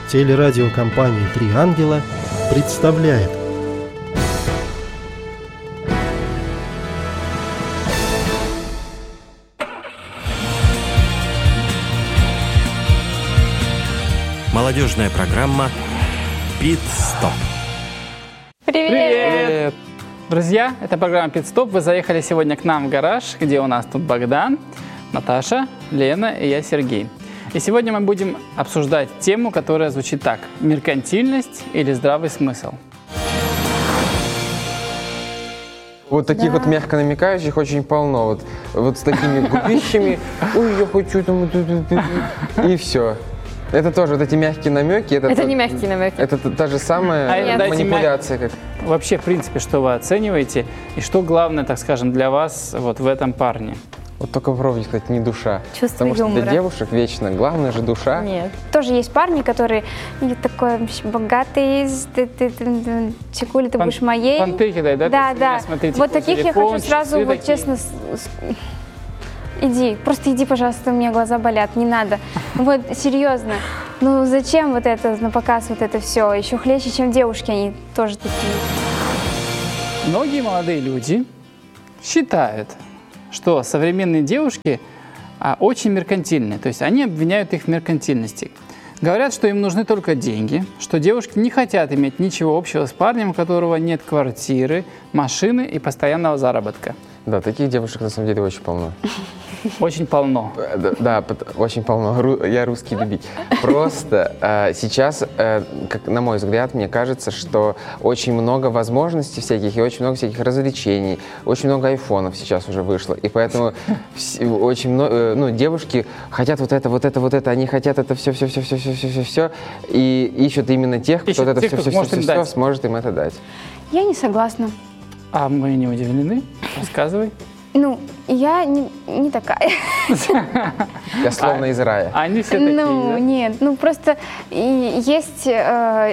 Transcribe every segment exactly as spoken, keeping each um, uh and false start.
Телерадиокомпания «Три ангела» представляет. Молодежная программа «Пит-стоп». Привет! Привет! Друзья, это программа «Пит-стоп». Вы заехали сегодня к нам в гараж, где у нас тут Богдан, Наташа, Лена и я, Сергей. И сегодня мы будем обсуждать тему, которая звучит так: меркантильность или здравый смысл. Вот таких Да. вот мягко намекающих очень полно. Вот, вот с такими губищами. Ой, я хочу там... И все. Это тоже вот эти мягкие намеки. Это, Это то- не мягкие намеки. Это та, та же самая А дайте манипуляция. Как... Вообще, в принципе, что вы оцениваете и что главное, так скажем, для вас вот в этом парне? Вот только попробуйте сказать, не душа. Чувство Потому что юмора. для девушек вечно главное же душа. Нет. Тоже есть парни, которые не такой вообще богатый, ты, ты, ты, ты, чекули, ты Пон- будешь моей. понты кидай, да? Да, То есть, да. меня, смотрите, Вот какой таких я телефон, хочу сразу, часы вот такие. честно, с- с- иди, просто иди, пожалуйста, у меня глаза болят, не надо. Вот, серьезно. Ну зачем вот это, на показ вот это все? Еще хлеще, чем девушки, они тоже такие. Многие молодые люди считают, что современные девушки а, очень меркантильные. То есть они обвиняют их в меркантильности. Говорят, что им нужны только деньги, что девушки не хотят иметь ничего общего с парнем, у которого нет квартиры, машины и постоянного заработка. Да, таких девушек на самом деле очень полно. Очень полно. Э, Да, да, пот- очень полно. Ру- Я русский любитель. Просто э, сейчас, э, как на мой взгляд, мне кажется, что очень много возможностей всяких и очень много всяких развлечений, очень много айфонов сейчас уже вышло, и поэтому вс- очень много, ну, девушки хотят вот это, вот это, вот это, они хотят это все, все, все, все, все, все, все, все, и ищут именно тех, кто Ищут вот это тех, все, кто все, может все, им все, дать. сможет им это дать. Я не согласна. А мы не удивлены? Рассказывай. Ну, я не, не такая. Я словно из рая. Они все такие, Ну, да? нет, ну просто и есть э,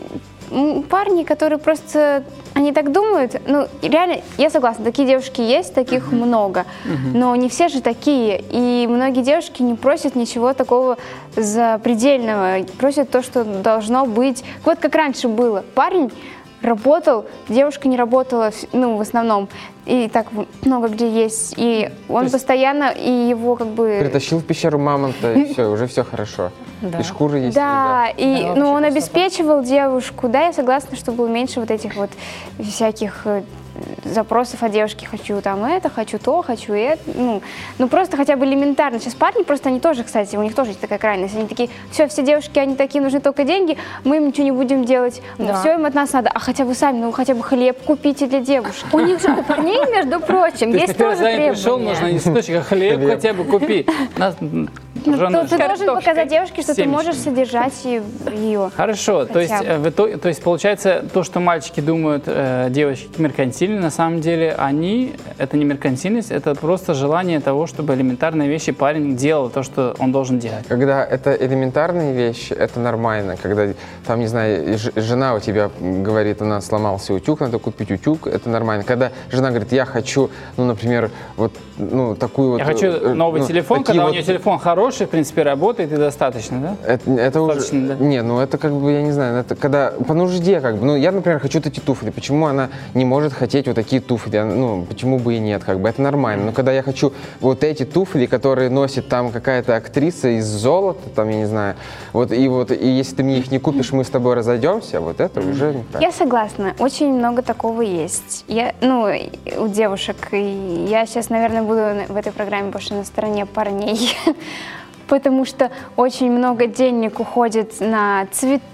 м, парни, которые просто, они так думают, ну, и реально, я согласна, такие девушки есть, таких много, но не все же такие, и многие девушки не просят ничего такого запредельного, просят то, что должно быть, вот как раньше было, парень работал, девушка не работала, ну, в основном, и так много где есть, и он есть- постоянно, и его как бы... Притащил в пещеру мамонта, и все, уже все хорошо. Да. И шкуры есть. Да, и Да, ну, он вообще обеспечивал девушку, да, я согласна, что было меньше вот этих вот всяких э, запросов от девушки, хочу там это, хочу то, хочу это, ну, ну просто хотя бы элементарно. Сейчас парни просто, они тоже, кстати, у них тоже есть такая крайность, они такие, все, все девушки, они такие, нужны только деньги, мы им ничего не будем делать, Да. все им от нас надо, а хотя бы сами, ну хотя бы хлеб купите для девушки. У них же, у парней, между прочим, То есть, есть например, тоже за ним пришел, требования. нужно из источника хлеб Хлеб. хотя бы купи. Нас, Ну, жена то ты с должен картошкой, показать девушке, что ты семечками. можешь содержать и- ее. Хорошо, то есть, Хотя бы. э, в итоге- то есть получается, то, что мальчики думают, э, девочки меркантильны, на самом деле они, это не меркантильность, это просто желание того, чтобы элементарные вещи парень делал то, что он должен делать. Когда это элементарные вещи, это нормально. Когда, там, не знаю, ж- жена у тебя говорит, у нас сломался утюг, надо купить утюг, это нормально. Когда жена говорит, я хочу, ну, например, вот, ну, такую вот... Я хочу э, новый ну, телефон, такие когда у вот- нее телефон хороший, в принципе, работает и достаточно, да? Это, это уже... Достаточно, да? Не, ну это как бы, я не знаю, это когда по нужде как бы. Ну, я, например, хочу вот эти туфли. Почему она не может хотеть вот такие туфли? Она- Ну, почему бы и нет, как бы, это нормально. Но когда я хочу вот эти туфли, которые носит там какая-то актриса из золота, там, я не знаю, вот, и вот, и если ты мне их не купишь, мы с тобой разойдемся, вот это уже неправильно. Я согласна, очень много такого есть. Я, ну, и у девушек. И я сейчас, наверное, буду на- в этой программе больше на стороне парней, потому что очень много денег уходит на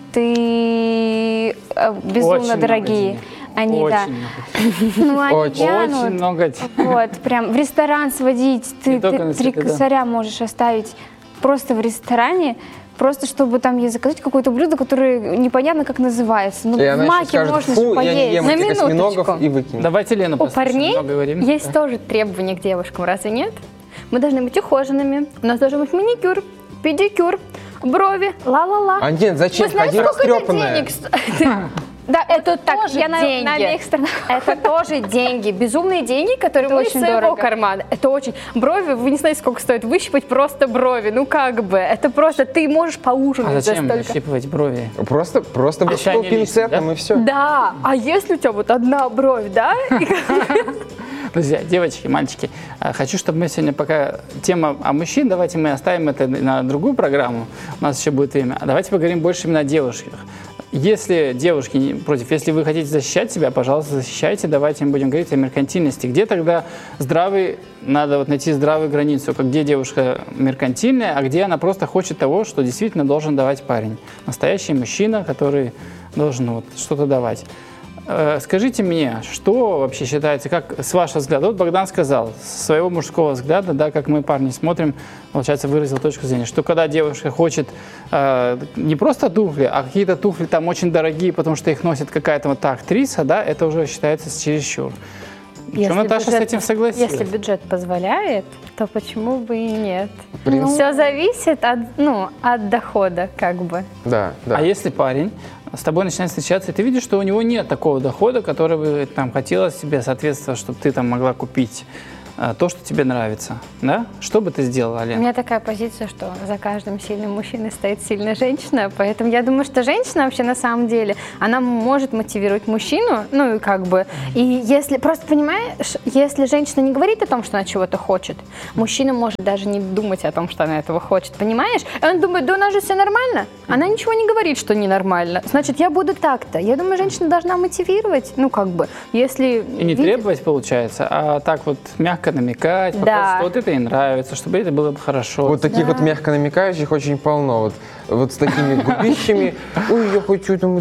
цветы, э, безумно Очень много дорогие. денег. Они, да. Очень много. Ну, они Очень. тянут. Очень много денег. Вот, прям в ресторан сводить, ты, Не только ты на три цветы, да. косаря можешь оставить просто в ресторане, просто чтобы там ей заказать какое-то блюдо, которое непонятно как называется. Ну, И в она еще маке скажет, можно фу, же я не поесть. ем На этих осьминогов минуточку. и выкинь. Давайте Лену У послушаем, парней много говорим. есть тоже требования к девушкам, разве нет? Мы должны быть ухоженными, у нас должен быть маникюр, педикюр, брови, ла-ла-ла. А нет, зачем? Вы знаете, Ходи сколько это растрепанная. денег стоит? Да, это так, тоже я на, деньги. на обеих сторонах. Это тоже деньги, безумные деньги, которые Это мы из очень своего дорого. кармана. Это очень... Брови, вы не знаете, сколько стоит выщипать просто брови. Ну как бы, это просто ты можешь поужинать А за зачем столько. щипывать брови? Просто, просто А вышел они лишние, пинцетом да? и все. Да, а если у тебя вот одна бровь, да? И как- Друзья, девочки, мальчики, а, хочу, чтобы мы сегодня пока тема о мужчин, давайте мы оставим это на другую программу, у нас еще будет время. А давайте поговорим больше именно о девушках. Если девушки не против, если вы хотите защищать себя, пожалуйста, защищайте, давайте мы будем говорить о меркантильности. Где тогда здравый, надо вот найти здравую границу, как где девушка меркантильная, а где она просто хочет того, что действительно должен давать парень. Настоящий мужчина, который должен вот что-то давать. Скажите мне, что вообще считается, как с вашего взгляда, вот Богдан сказал, с своего мужского взгляда, да, как мы, парни, смотрим, получается, выразил точку зрения, что когда девушка хочет э, не просто туфли, а какие-то туфли там очень дорогие, потому что их носит какая-то вот та актриса, да, это уже считается чересчур. Причем Наташа с этим согласилась. Если бюджет позволяет, то почему бы и нет? Все зависит от, ну, от дохода, как бы. Да, да. А если парень с тобой начинает встречаться, и ты видишь, что у него нет такого дохода, который бы там хотелось тебе соответствовать, чтобы ты там могла купить э, то, что тебе нравится, да? Что бы ты сделала, У Лен? меня такая позиция, что за каждым сильным мужчиной стоит сильная женщина, поэтому я думаю, что женщина вообще на самом деле, она может мотивировать мужчину, ну и как бы, и если, просто понимаешь, если женщина не говорит о том, что она чего-то хочет, мужчина может даже не думать о том, что она этого хочет, понимаешь? И он думает, да у нас же все нормально, она ничего не говорит, что ненормально, значит, я буду так-то. Я думаю, женщина должна мотивировать, ну как бы, если... И не видит- требовать, получается, а так вот мягко намекать, показать, Да. что вот это ей нравится, чтобы это было бы хорошо. Вот таких вот мягко намекающих очень полно. Вот, вот с такими губищами. Ой, я хочу там...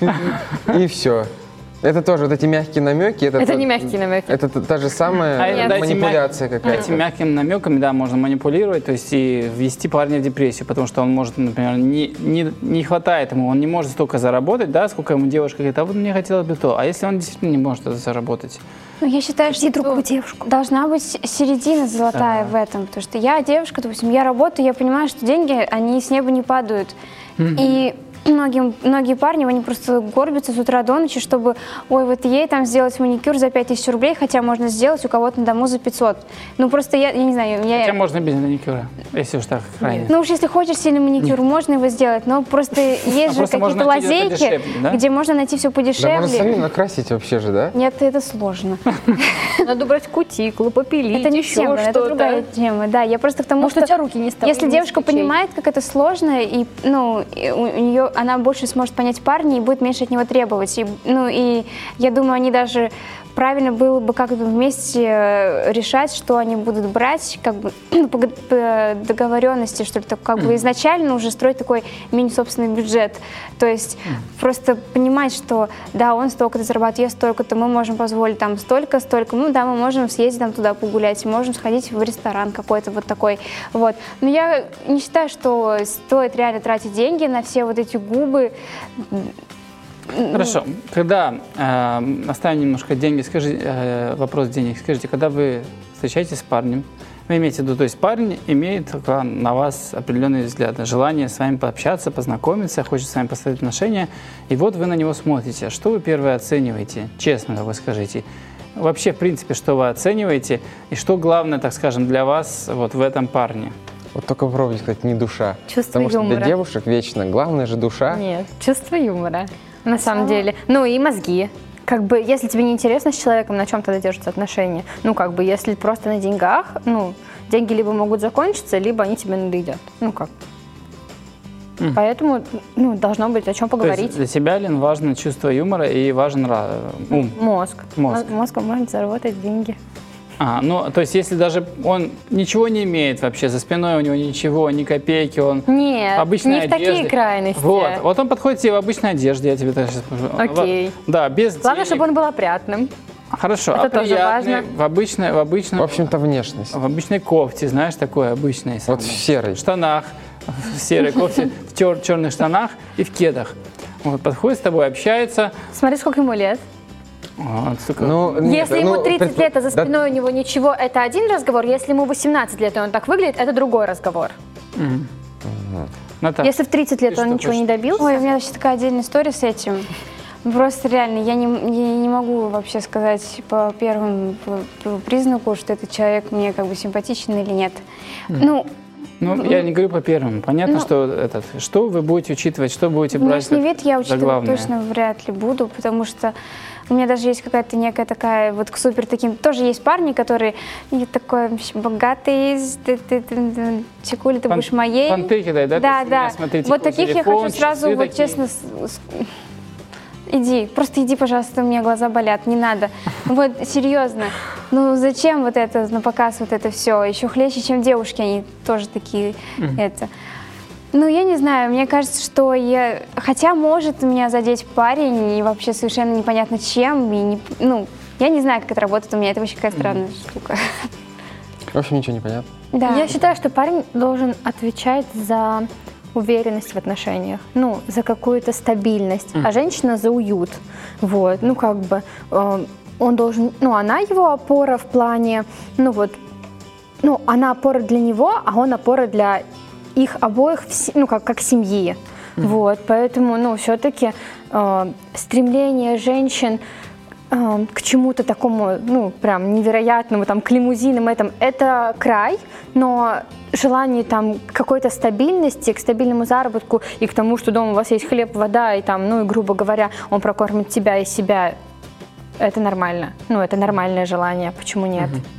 И все. Это тоже вот эти мягкие намеки. Это, Это та- не мягкие намеки. Это та, та же самая А это этим манипуляция мяг- какая-то. Этими мягкими намеками, да, можно манипулировать, то есть и ввести парня в депрессию, потому что он может, например, не, не, не хватает ему, он не может столько заработать, да, сколько ему девушка говорит, а вот мне хотелось бы то. А если он действительно не может это заработать? Ну, я считаю, что другую тут девушку. должна быть середина золотая в этом, потому что я девушка, допустим, я работаю, я понимаю, что деньги, они с неба не падают. И многим, многие парни, они просто горбятся с утра до ночи, чтобы, ой, вот ей там сделать маникюр за пять тысяч рублей, хотя можно сделать у кого-то на дому за пятьсот. Ну, просто я, я не знаю, я... Хотя можно без маникюра, если уж так крайне. Ну уж если хочешь сильный маникюр, можно его сделать, но просто есть же просто можно какие-то найти где-то лазейки, подешевле, да? где можно найти все Да можно подешевле. самим накрасить вообще же, да? Нет, это сложно. Надо брать кутиклу, попилить, Это не еще тема, это что-то. другая тема. Да, я просто к тому, Может, что у тебя руки не с того, если не с девушка плечей. понимает, как это сложно, и ну и у, у нее она больше сможет понять парня и будет меньше от него требовать. И, ну и я думаю, они даже правильно было бы как-то вместе э, решать, что они будут брать, как бы по, г- по договоренности, что ли, так, как бы изначально уже строить такой мини-собственный бюджет. То есть просто понимать, что да, он столько-то зарабатывает, я столько-то, мы можем позволить там столько, столько, ну да, мы можем съездить там туда погулять, можем сходить в ресторан какой-то вот такой. Вот. Но я не считаю, что стоит реально тратить деньги на все вот эти губы. Хорошо. Когда э, оставим немножко деньги, скажи, э, вопрос денег. Скажите, когда вы встречаетесь с парнем, вы имеете в виду, то есть парень имеет на вас определенные взгляды, желание с вами пообщаться, познакомиться, хочет с вами построить отношения, и вот вы на него смотрите. Что вы первое оцениваете? Честно вы скажите. Вообще, в принципе, что вы оцениваете, и что главное, так скажем, для вас вот в этом парне? Вот только попробуйте сказать, не душа. Чувство Потому что юмора. для девушек вечно главное же душа. Нет, чувство юмора, на самом деле. Ну и мозги. Как бы, если тебе не интересно с человеком, на чем тогда держатся отношения? Ну, как бы, если просто на деньгах, ну, деньги либо могут закончиться, либо они тебе надоедят. Ну, как. Мгм. Поэтому, ну, должно быть о чем То поговорить. есть для тебя, Лен, важно чувство юмора и важен ра- ум. Мозг. Мозг. Мо- Мозгом можно заработать деньги. А, ну, то есть, если даже он ничего не имеет вообще, за спиной у него ничего, ни копейки, он Нет, обычной не в такие одежде. крайности. Вот, вот он подходит тебе в обычной одежде, я тебе так сейчас скажу. Окей. Во- Да, без Главное, денег. чтобы он был опрятным. Хорошо, это а тоже приятный, важно. в обычной, в обычном, В общем-то, внешность. в обычной кофте, знаешь, такой обычной. Вот самой. в серой. В штанах, в серой кофте, в тер- черных штанах и в кедах. Вот, подходит с тобой, общается. Смотри, сколько ему лет. Вот, сука. Ну, нет, Если ему ну, тридцать предпо- лет, а за да, спиной у него ничего, это один разговор. Если ему восемнадцать лет, и он так выглядит, это другой разговор. Наташа, Если в тридцать лет Ты он что ничего хочешь? не добился, Ой, у меня вообще такая отдельная история с этим. Просто реально, я не, я не могу вообще сказать по первому признаку, что этот человек мне как бы симпатичен или нет. Mm. Ну, ну, я не говорю по первому. Понятно, ну, что этот, что вы будете учитывать, что будете брать внешний вид я учитывать точно вряд ли буду, потому что у меня даже есть какая-то некая такая, вот к супер таким, тоже есть парни, которые такой богатый, ты, ты, ты, ты, чекули, ты Пан, будешь моей. Понты кидай, да? Да, да. Смотрите, вот таких телефон, я хочу сразу, вот такие. честно, иди, просто иди, пожалуйста, у меня глаза болят, не надо. Вот, серьезно. Ну, зачем вот это, на показ вот это все? Еще хлеще, чем девушки, они тоже такие, mm-hmm. это. Ну, я не знаю, мне кажется, что я... Хотя может меня задеть парень, и вообще совершенно непонятно чем, и не... ну, я не знаю, как это работает у меня, это вообще какая-то странная mm-hmm. штука. В общем, ничего не понятно. Да. Я считаю, что парень должен отвечать за уверенность в отношениях, ну, за какую-то стабильность, mm. а женщина за уют. Вот, ну, как бы э, он должен, ну, она его опора в плане, ну, вот, ну, она опора для него, а он опора для их обоих, ну, как, как семьи. Mm. Вот, поэтому, ну, все-таки э, стремление женщин э, к чему-то такому, ну, прям невероятному, там, к лимузинам, этом, это край, но желание там какой-то стабильности, к стабильному заработку и к тому, что дома у вас есть хлеб, вода, и там, ну и грубо говоря, он прокормит тебя и себя, это нормально. Ну, это нормальное желание, почему нет? Угу.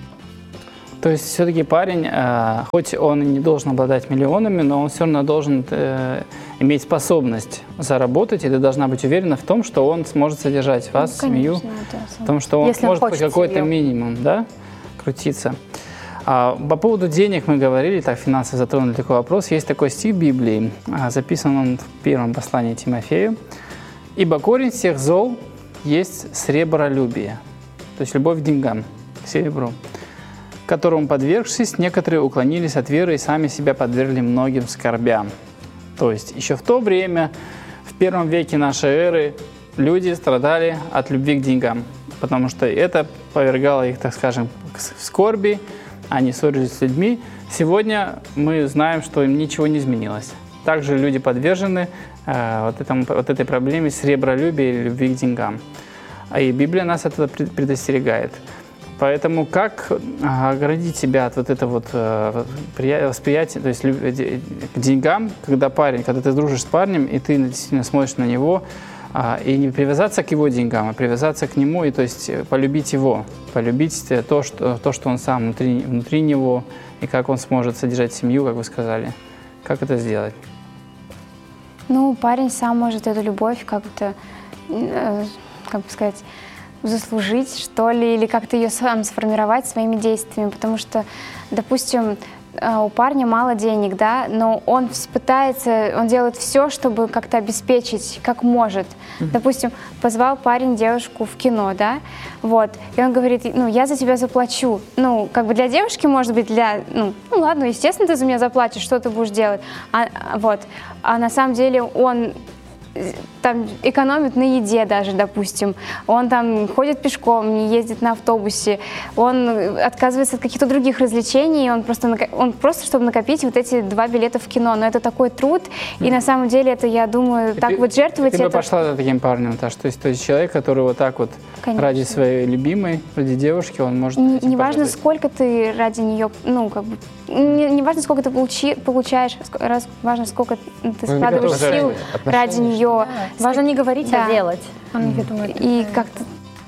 То есть все-таки парень, э, хоть он и не должен обладать миллионами, но он все равно должен э, иметь способность заработать, и ты должна быть уверена в том, что он сможет содержать вас, ну, конечно, семью, в том, что он Если сможет он хоть какой-то минимум, да, крутиться. А, по поводу денег мы говорили, так, финансы затронули такой вопрос. Есть такой стих в Библии, записан он в первом послании Тимофею. «Ибо корень всех зол есть сребролюбие», то есть любовь к деньгам, к серебру, которому, подвергшись, некоторые уклонились от веры и сами себя подвергли многим скорбям. То есть еще в то время, в первом веке нашей эры, люди страдали от любви к деньгам, потому что это повергало их, так скажем, в скорби, они ссорились с людьми. Сегодня мы знаем, что им ничего не изменилось. Также люди подвержены э, вот, этому, вот этой проблеме сребролюбия или любви к деньгам. И Библия нас от этого предостерегает. Поэтому как оградить себя от вот этого вот восприятия, то есть к деньгам, когда парень, когда ты дружишь с парнем, и ты действительно смотришь на него, и не привязаться к его деньгам, а привязаться к нему, и то есть полюбить его, полюбить то, что, то, что он сам внутри, внутри него, и как он сможет содержать семью, как вы сказали. Как это сделать? Ну, парень сам может эту любовь как-то, как бы сказать, заслужить, что ли, или как-то ее сам сформировать своими действиями, потому что, допустим, у парня мало денег, да, но он пытается, он делает все, чтобы как-то обеспечить, как может. Mm-hmm. Допустим, позвал парень девушку в кино, да, вот, и он говорит, ну, я за тебя заплачу. Ну, как бы для девушки, может быть, для, ну, ну ладно, естественно, ты за меня заплатишь, что ты будешь делать, а, вот, а на самом деле он там экономит на еде даже, допустим. Он там ходит пешком, не ездит на автобусе. Он отказывается от каких-то других развлечений. Он просто, он просто чтобы накопить вот эти два билета в кино. Но это такой труд. Mm-hmm. И на самом деле это, я думаю, и так ты, вот жертвовать... Ты это... бы пошла за таким парнем, Наташа? То есть, то есть человек, который вот так вот Конечно. Ради своей любимой, ради девушки, он может... Не, не важно, сколько ты ради нее... Ну, как бы... Не, не важно, сколько ты получи, получаешь, раз, важно, сколько ты ну, складываешь сил ради нее. Да. Важно не говорить, да. а делать. Mm-hmm. Думаю, и как-то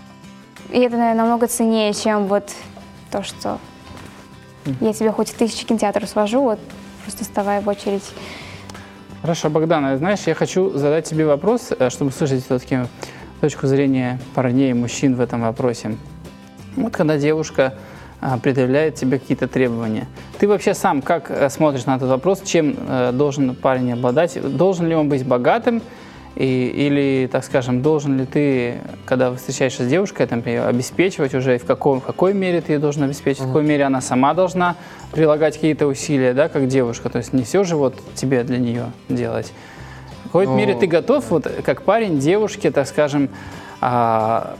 и это, наверное, намного ценнее, чем вот то, что mm-hmm. я тебе хоть в тысячи кинотеатров свожу, вот просто вставай в очередь. Хорошо, Богдана, знаешь, я хочу задать тебе вопрос, чтобы услышать все-таки точку зрения парней и мужчин в этом вопросе. Вот когда девушка предъявляет тебе какие-то требования. Ты вообще сам как смотришь на этот вопрос, чем должен парень обладать? Должен ли он быть богатым? И, или, так скажем, должен ли ты, когда встречаешься с девушкой, там, обеспечивать уже, в, каком, в какой мере ты ее должен обеспечить, mm-hmm. в какой мере она сама должна прилагать какие-то усилия, да, как девушка, то есть не все же вот тебе для нее делать. В какой-то oh. мере ты готов, вот, как парень, девушке, так скажем, а,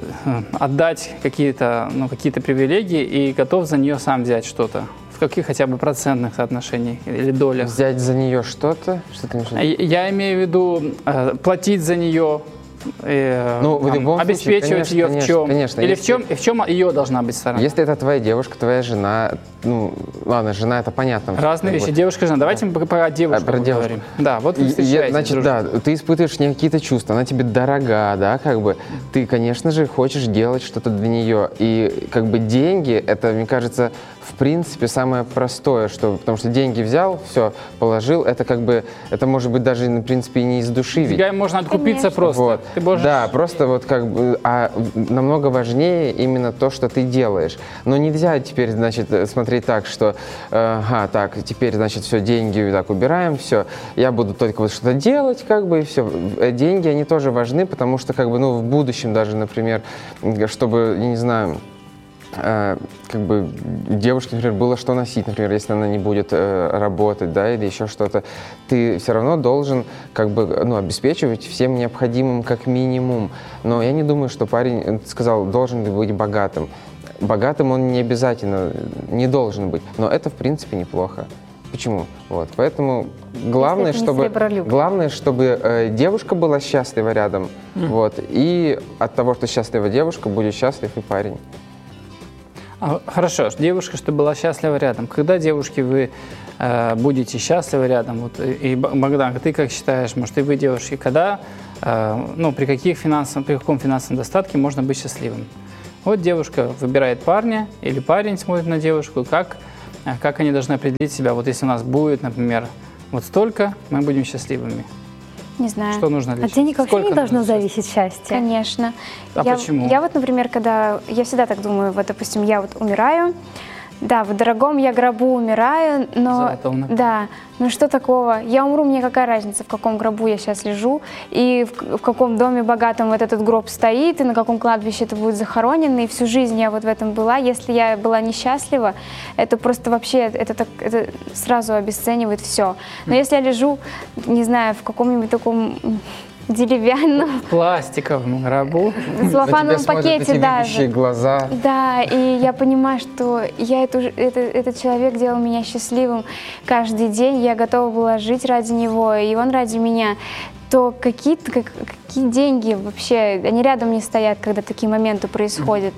отдать какие-то, ну, какие-то привилегии и готов за нее сам взять что-то? В каких хотя бы процентных соотношениях или долях? Взять за нее что-то? Что ты имеешь в виду? Я имею в виду э, платить за нее, э, Ну, в там, любом случае, обеспечивать конечно, ее в конечно, чем? конечно. Или Если- в чем, и в чем ее должна быть сторона? Если это твоя девушка, твоя жена, ну, ладно, жена это понятно. Разные как бы. вещи. Девушка, жена. Давайте мы пока о девушках А, про девушку. поговорим. Да, вот вы И- и, встречаетесь, значит, дружите. да, ты испытываешь к ней какие-то чувства, она тебе дорога, да, как бы. Ты, конечно же, хочешь делать что-то для нее. И как бы деньги, это, мне кажется, в принципе, самое простое, что, потому что деньги взял, все, положил, это как бы, это может быть даже, в принципе, и не из души ведь. Деньгами можно откупиться Конечно. просто. Вот. Ты можешь... Да, просто вот как бы, а намного важнее именно то, что ты делаешь. Но нельзя теперь, значит, смотреть так, что, э, ага, так, теперь, значит, все, деньги так убираем, все, я буду только вот что-то делать, как бы, и все. Деньги, они тоже важны, потому что, как бы, ну, в будущем даже, например, чтобы, я не знаю, э, как бы девушке, например, было что носить, например, если она не будет э, работать, да, или еще что-то, ты все равно должен, как бы, ну, обеспечивать всем необходимым как минимум. Но я не думаю, что парень, э, сказал, должен быть богатым. Богатым он не обязательно, не должен быть, но это, в принципе, неплохо. Почему? Вот, поэтому главное, Если это не чтобы, сребролюбие. главное, чтобы э, девушка была счастлива рядом, вот, и от того, что счастлива девушка, будет счастлив и парень. А, Хорошо, девушка, чтобы была счастлива рядом. Когда, девушки, вы э, будете счастливы рядом? Вот, и, и, Богдан, ты как считаешь, может, и вы, девушки, когда, э, ну, при, каких финансовом, при каком финансовом достатке можно быть счастливым? Вот девушка выбирает парня, или парень смотрит на девушку, как, э, как они должны определить себя. Вот если у нас будет, например, вот столько, мы будем счастливыми. Не знаю. Что нужно для От денег вообще Сколько не должно нужно зависеть счастье. Конечно. А я, почему? Я вот, например, когда... Я всегда так думаю, вот, допустим, я вот умираю, да, в дорогом я гробу умираю, но... Золотом, например. Да, ну что такого? Я умру, мне какая разница, в каком гробу я сейчас лежу, и в, в каком доме богатом вот этот гроб стоит, и на каком кладбище это будет захоронено, и всю жизнь я вот в этом была. Если я была несчастлива, это просто вообще, это, так, это сразу обесценивает все. Но если я лежу, не знаю, в каком-нибудь таком деревянном, В пластиковом гробу. целлофановом пакете эти даже. видящие глаза. Да, и я понимаю, что я эту, ж- это, этот человек делал меня счастливым каждый день, я готова была жить ради него, и он ради меня, то какие-то, как- какие деньги вообще, они рядом не стоят, когда такие моменты происходят.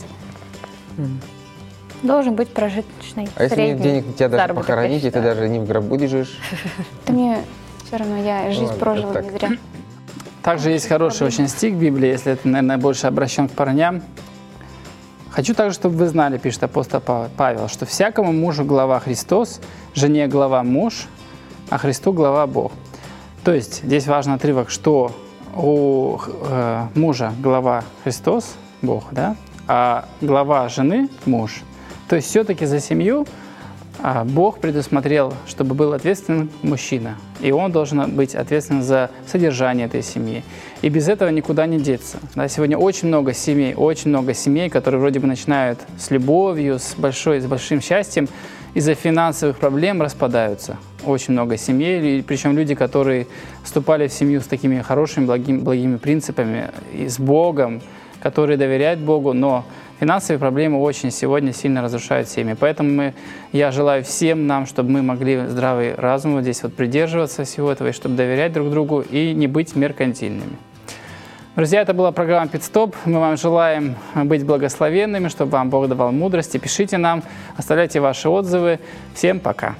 Должен быть прожиточный А если нет средний денег, тебя даже заработок, я похоронить, и ты считаю. даже не в гробу лежишь. Это мне все равно, я жизнь Ладно, прожила это не так. зря. Также есть хороший очень стих в Библии, если это, наверное, больше обращен к парням. «Хочу также, чтобы вы знали, — пишет апостол Па- Павел, — что всякому мужу глава Христос, жене глава муж, а Христу глава Бог». То есть здесь важный отрывок, что у э, мужа глава Христос, Бог, да, а глава жены – муж. То есть все-таки за семью а, Бог предусмотрел, чтобы был ответственным мужчина, и он должен быть ответственен за содержание этой семьи. И без этого никуда не деться. Да, сегодня очень много семей, очень много семей, которые вроде бы начинают с любовью, с, большой, с большим счастьем, из-за финансовых проблем распадаются. Очень много семей, и причем люди, которые вступали в семью с такими хорошими, благими, благими принципами, и с Богом, которые доверяют Богу, но финансовые проблемы очень сегодня сильно разрушают семьи. Поэтому мы, я желаю всем нам, чтобы мы могли здравый разум вот здесь вот придерживаться всего этого, и чтобы доверять друг другу и не быть меркантильными. Друзья, это была программа «Питстоп». Мы вам желаем быть благословенными, чтобы вам Бог давал мудрости. Пишите нам, оставляйте ваши отзывы. Всем пока.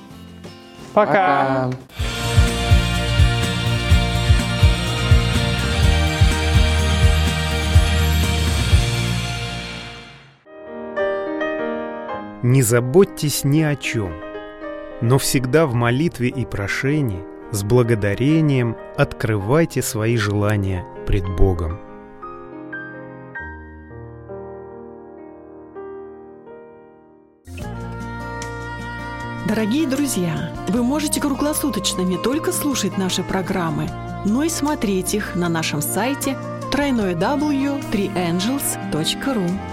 Пока. Пока. Не заботьтесь ни о чем, но всегда в молитве и прошении с благодарением открывайте свои желания пред Богом. Дорогие друзья, вы можете круглосуточно не только слушать наши программы, но и смотреть их на нашем сайте дабл ю дабл ю дабл ю точка три энджелс точка ру.